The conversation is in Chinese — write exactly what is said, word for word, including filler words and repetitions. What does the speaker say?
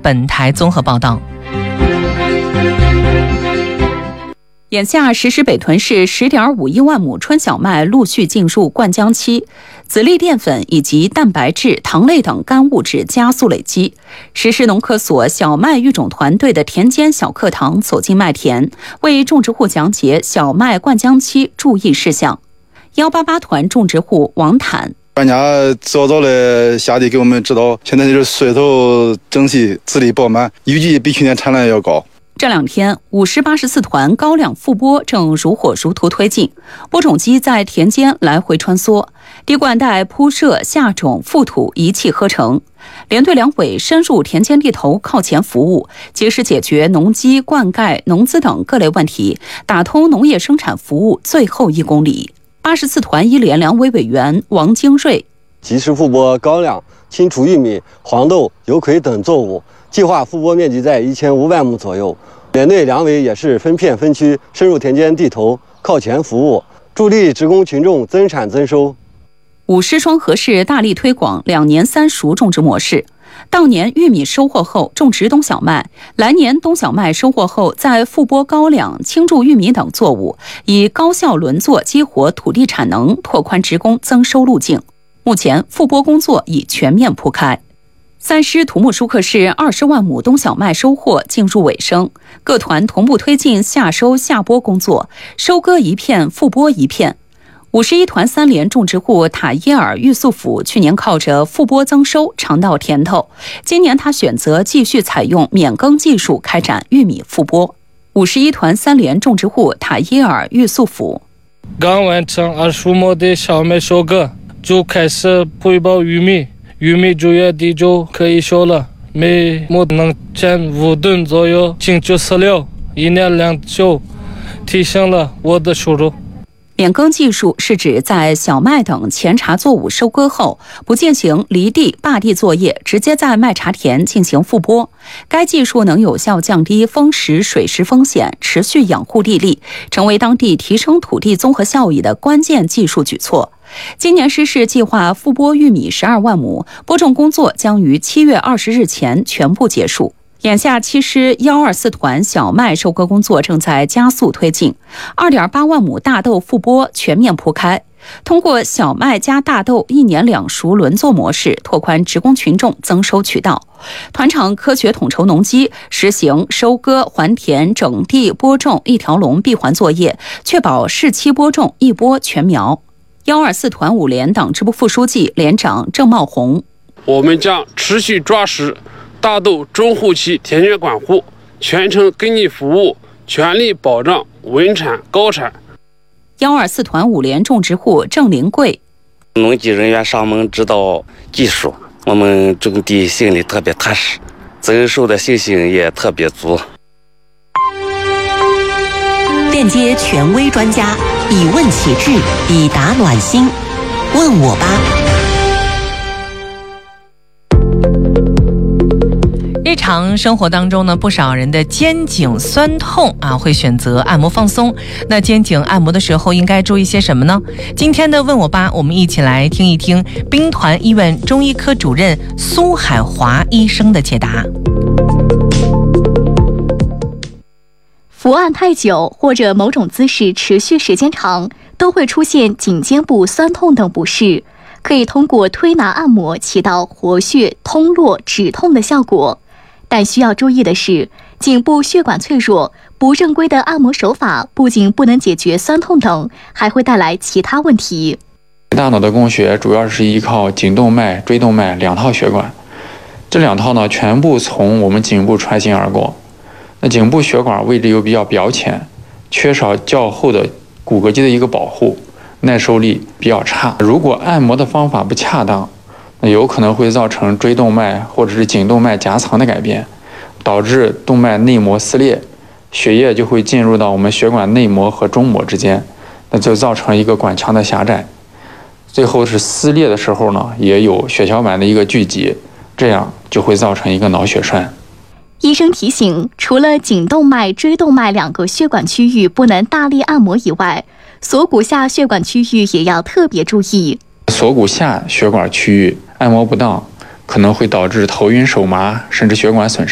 本台综合报道。眼下，实施北屯市 十点五一万亩春小麦陆续进入灌浆期，籽粒淀粉以及蛋白质、糖类等干物质加速累积。实施农科所小麦育种团队的田间小课堂走进麦田，为种植户讲解小麦灌浆期注意事项。一八八团种植户王坦。 专家早早的下地给我们指导，现在就是穗头整齐，籽粒饱满，预计比去年产量要高。 这两天，五十八十四团高粱复播正如火如荼推进，播种机在田间来回穿梭，滴灌带铺设、下种、覆土一气呵成。连队两委深入田间地头靠前服务，及时解决农机、灌溉、农资等各类问题，打通农业生产服务最后一公里。八十四团一连两委委员王京瑞， 及时复播高粱、青储玉米、黄豆、油葵等作物，计划复播面积在一千五百亩左右。连队两委也是分片分区深入田间地头靠前服务，助力职工群众增产增收。 五师双河市大力推广两年三熟种植模式，当年玉米收获后种植冬小麦，来年冬小麦收获后再复播高粱、青贮玉米等作物，以高效轮作激活土地产能，拓宽职工增收路径。目前复播工作已全面铺开。三师土木舒克市二十万亩冬小麦收获进入尾声，各团同步推进夏收夏播工作，收割一片复播一片。五十一团三连种植户塔耶尔玉素甫去年靠着复播增收尝到甜头，今年他选择继续采用免耕技术开展玉米复播。五十一团三连种植户塔耶尔玉素甫， 刚完成二十亩的小麦收割，就开始播报玉米。玉米九月底就可以收了，每亩能减五吨左右，经济饲料一年两就提升了我的收入。 免耕技术是指在小麦等前茬作物收割后，不进行犁地、坝地作业，直接在麦茬田进行复播。该技术能有效降低风蚀、水蚀风险，持续养护地力，成为当地提升土地综合效益的关键技术举措。今年施市计划复播玉米十二万亩，播种工作将于七月二十日前全部结束。眼下七师一二四团小麦收割工作正在加速推进， 二点八万亩大豆复播全面铺开。通过小麦加大豆一年两熟轮作模式，拓宽职工群众增收渠道。团场科学统筹农机，实行收割、还田、整地、播种一条龙闭环作业，确保适期播种一播全苗。一二四团五连党支部副书记、连长郑茂红， 我们将持续抓实大豆中后期田间管护，全程给你服务，全力保障稳产高产。 一二四团五连种植户郑林贵， 农机人员上门指导技术，我们种地心里特别踏实，增收的信心也特别足。 链接权威专家，以问启智，以答暖心。问我吧。 日常生活当中呢，不少人的肩颈酸痛啊，会选择按摩放松。那肩颈按摩的时候应该注意些什么呢？今天的问我吧，我们一起来听一听兵团医院中医科主任苏海华医生的解答。 伏案太久或者某种姿势持续时间长，都会出现颈肩部酸痛等不适，可以通过推拿按摩起到活血、通络、止痛的效果。但需要注意的是，颈部血管脆弱，不正规的按摩手法不仅不能解决酸痛等，还会带来其他问题。 大脑的供血主要是依靠颈动脉、椎动脉两套血管，这两套呢全部从我们颈部穿行而过。那颈部血管位置又比较表浅，缺少较厚的骨骼肌的一个保护，耐受力比较差。如果按摩的方法不恰当，那有可能会造成椎动脉或者是颈动脉夹层的改变，导致动脉内膜撕裂，血液就会进入到我们血管内膜和中膜之间，那就造成一个管腔的狭窄。最后是撕裂的时候呢，也有血小板的一个聚集，这样就会造成一个脑血栓。 医生提醒，除了颈动脉、椎动脉两个血管区域不能大力按摩以外，锁骨下血管区域也要特别注意。 锁骨下血管区域按摩不当，可能会导致头晕手麻，甚至血管损伤。